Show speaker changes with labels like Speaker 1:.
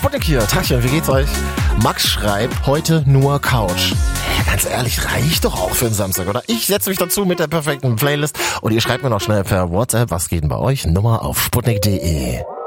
Speaker 1: Sputnik hier. Tachchen, wie geht's euch? Max schreibt, heute nur Couch. Ja, ganz ehrlich, reicht doch auch für einen Samstag, oder? Ich setze mich dazu mit der perfekten Playlist und ihr schreibt mir noch schnell per WhatsApp, was geht denn bei euch? Nummer auf sputnik.de.